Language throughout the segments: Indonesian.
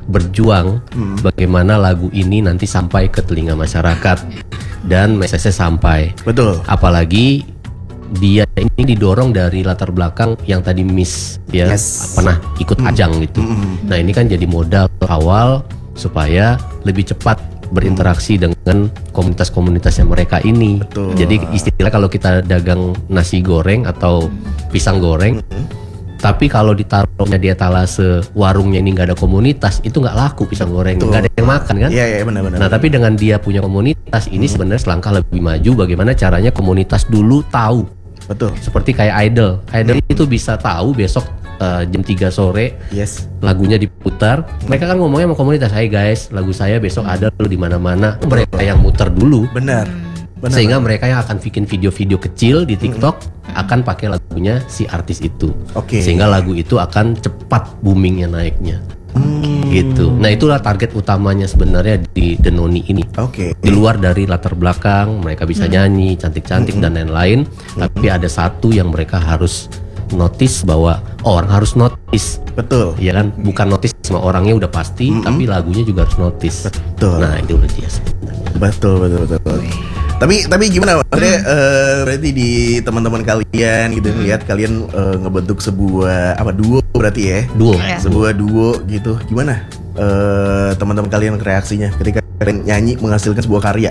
berjuang bagaimana lagu ini nanti sampai ke telinga masyarakat dan message sampai. Betul. Apalagi dia ini didorong dari latar belakang yang tadi Miss ya pernah ikut ajang gitu. Nah ini kan jadi modal awal supaya lebih cepat berinteraksi dengan komunitas-komunitasnya mereka ini. Betul. Jadi istilah kalau kita dagang nasi goreng atau pisang goreng, tapi kalau ditaruhnya di etalase warungnya ini nggak ada komunitas, itu nggak laku pisang goreng, nggak ada yang makan kan? Iya benar-benar. Nah tapi dengan dia punya komunitas ini sebenarnya selangkah lebih maju. Bagaimana caranya komunitas dulu tahu? Betul. Seperti kayak Idol itu bisa tahu besok jam 3 sore lagunya diputar. Mereka kan ngomongnya sama komunitas, "Hai guys, lagu saya besok ada lo di mana-mana." Mereka yang muter dulu. Benar. Sehingga mereka yang akan bikin video-video kecil di TikTok akan pakai lagunya si artis itu. Sehingga lagu itu akan cepat boomingnya naiknya. Gitu. Nah itulah target utamanya sebenarnya di Denoni ini. Di luar dari latar belakang mereka bisa nyanyi cantik-cantik dan lain-lain, tapi ada satu yang mereka harus notice, bahwa orang harus notice. Betul. Ya kan, bukan notice sama orangnya udah pasti, tapi lagunya juga harus notice. Betul. Nah itu udah dia sebenarnya. Betul. Tapi gimana? Maksudnya berarti di teman-teman kalian gitu lihat kalian ngebentuk sebuah duo berarti ya? Duo. Sebuah duo gitu. Gimana teman-teman kalian reaksinya ketika kalian nyanyi menghasilkan sebuah karya?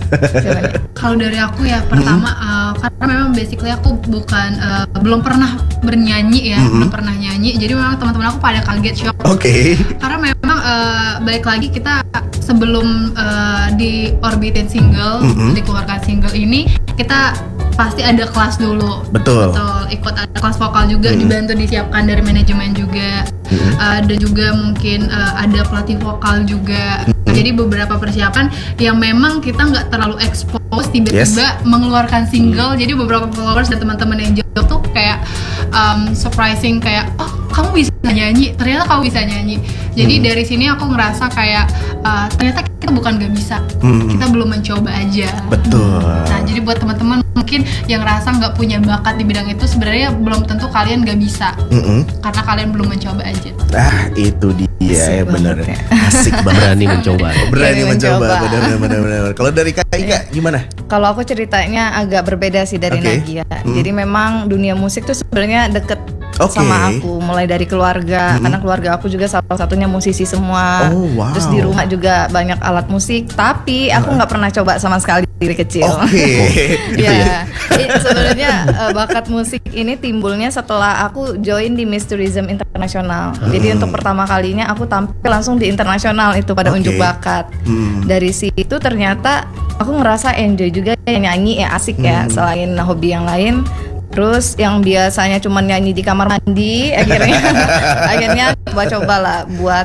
Kalau dari aku ya pertama karena memang basically aku bukan belum pernah bernyanyi ya, belum pernah nyanyi, jadi memang teman-teman aku pada kaget, shock. Karena memang balik lagi kita sebelum diorbitin single, dikeluarkan single ini kita pasti ada kelas dulu. Betul, ikut ada kelas vokal juga, dibantu disiapkan dari manajemen juga. Ada juga mungkin ada pelatih vokal juga. Jadi beberapa persiapan yang memang kita nggak terlalu expose, tiba-tiba mengeluarkan single. Jadi beberapa followers dan teman-teman yang jauh tuh kayak surprising, kayak oh kamu bisa nyanyi, ternyata kamu bisa nyanyi. Jadi dari sini aku ngerasa kayak ternyata kita bukan nggak bisa, kita belum mencoba aja. Betul. Nah jadi buat teman-teman mungkin yang ngerasa nggak punya bakat di bidang itu, sebenarnya belum tentu kalian nggak bisa, karena kalian belum mencoba aja. Itu dia ya, benar. Asik banget. Berani mencoba. Berani mencoba. Benar. Kalau dari Kak Ika gimana? Kalau aku ceritanya agak berbeda sih dari Nagia. Jadi memang dunia musik tuh sebenarnya deket sama aku, mulai dari keluarga, karena keluarga aku juga salah satunya musisi semua. Terus di rumah juga banyak alat musik, tapi aku nggak pernah coba sama sekali dari kecil. Ya, sebenarnya bakat musik ini timbulnya setelah aku join di Miss Tourism Internasional. Jadi untuk pertama kalinya aku tampil langsung di internasional itu pada unjuk bakat. Dari situ ternyata aku ngerasa enjoy juga ya, nyanyi ya asik ya, selain hobi yang lain. Terus yang biasanya cuma nyanyi di kamar mandi, akhirnya coba-coba lah buat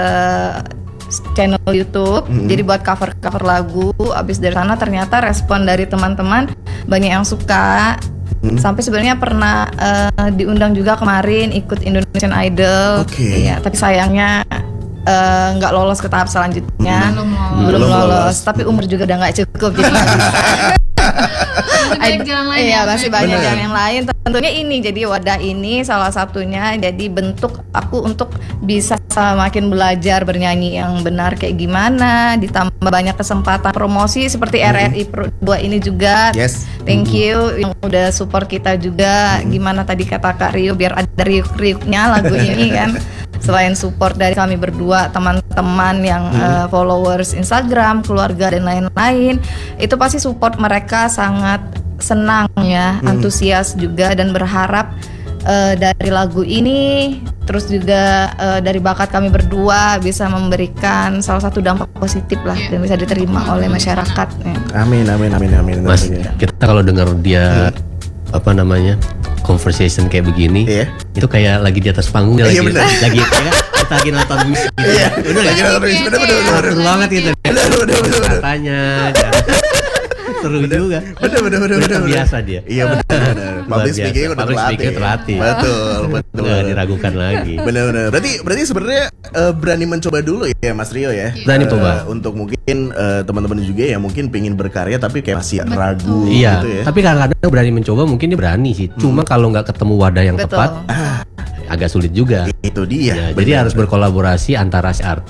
channel YouTube. Jadi buat cover lagu. Abis dari sana ternyata respon dari teman-teman banyak yang suka. Sampai sebenarnya pernah diundang juga kemarin ikut Indonesian Idol. Iya, tapi sayangnya nggak lolos ke tahap selanjutnya. Belum lolos. Tapi umur juga udah nggak cukup. Jadi banyak jalan lain. Iya, masih banyak jalan yang lain. Tentunya ini jadi wadah ini salah satunya, jadi bentuk aku untuk bisa semakin belajar bernyanyi yang benar kayak gimana, ditambah banyak kesempatan promosi seperti RRI Pro 2 ini juga. Thank you yang udah support kita juga. Gimana tadi kata Kak Rio, biar ada riuk-riuknya lagu ini kan. Selain support dari kami berdua, teman-teman yang followers Instagram, keluarga dan lain-lain, itu pasti support mereka sangat senang ya, antusias juga, dan berharap dari lagu ini, terus juga dari bakat kami berdua bisa memberikan salah satu dampak positif lah dan bisa diterima oleh masyarakat. Amin. Mas, kita kalau dengar dia conversation kayak begini, itu kayak lagi di atas panggung, dia lagi kita lagi nonton musik gitu. Bener lagi nonton musik, bener banget gitu. Bener. Katanya seru juga. Bener. Biasa dia. Iya bener. Public speaking udah terlatih. Betul. Nggak diragukan lagi. Bener. Berarti sebenarnya berani mencoba dulu ya Mas Rio ya. Berani coba. Untuk mungkin teman-teman juga yang mungkin pengen berkarya tapi kayak masih ragu iya, gitu ya. Tapi kadang-kadang berani mencoba, mungkin dia berani sih. Cuma kalau nggak ketemu wadah yang tepat, agak sulit juga. Itu dia. Jadi harus berkolaborasi antara si artis